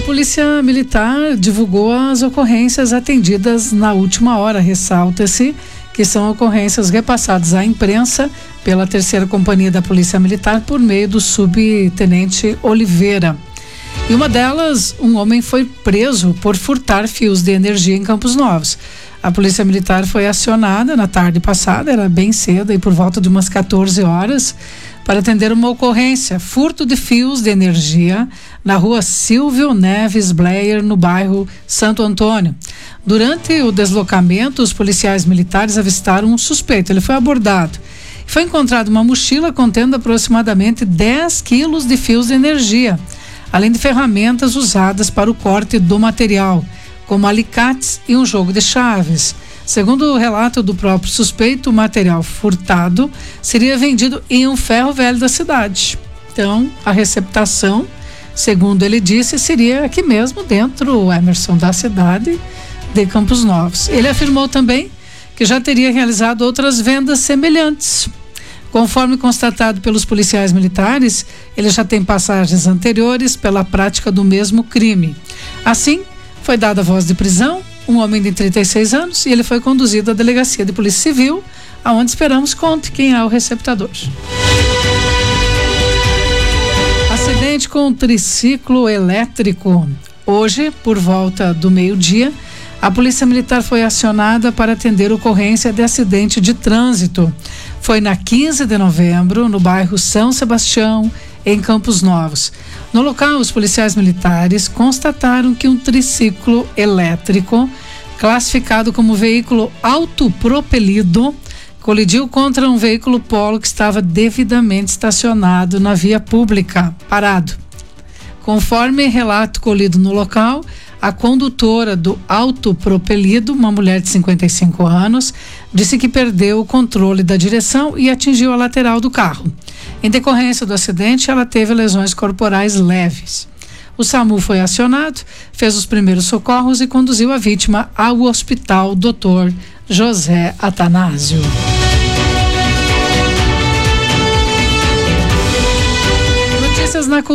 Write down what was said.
Polícia Militar divulgou as ocorrências atendidas na última hora. Ressalta-se que são ocorrências repassadas à imprensa pela 3ª Companhia da Polícia Militar por meio do subtenente Oliveira. E uma delas, um homem foi preso por furtar fios de energia em Campos Novos. A Polícia Militar foi acionada na tarde passada, era bem cedo, e por volta de umas 14 horas, para atender uma ocorrência, furto de fios de energia na rua Silvio Neves Blair, no bairro Santo Antônio. Durante o deslocamento, os policiais militares avistaram um suspeito. Ele foi abordado. Foi encontrada uma mochila contendo aproximadamente 10 quilos de fios de energia, além de ferramentas usadas para o corte do material, como alicates e um jogo de chaves. Segundo o relato do próprio suspeito, o material furtado seria vendido em um ferro velho da cidade. Então, a receptação, segundo ele disse, seria aqui mesmo dentro, Emerson, da cidade de Campos Novos. Ele afirmou também que já teria realizado outras vendas semelhantes. Conforme constatado pelos policiais militares, ele já tem passagens anteriores pela prática do mesmo crime. Assim, foi dada voz de prisão, um homem de 36 anos, e ele foi conduzido à delegacia de Polícia Civil, aonde esperamos conte quem é o receptador. Acidente com um triciclo elétrico. Hoje, por volta do meio-dia, a Polícia Militar foi acionada para atender ocorrência de acidente de trânsito. Foi na 15 de novembro, no bairro São Sebastião, em Campos Novos. No local, os policiais militares constataram que um triciclo elétrico, classificado como veículo autopropelido, colidiu contra um veículo Polo que estava devidamente estacionado na via pública, parado. Conforme relato colhido no local, a condutora do autopropelido, uma mulher de 55 anos, disse que perdeu o controle da direção e atingiu a lateral do carro. Em decorrência do acidente, ela teve lesões corporais leves. O SAMU foi acionado, fez os primeiros socorros e conduziu a vítima ao Hospital Dr. José Atanásio. Notícias na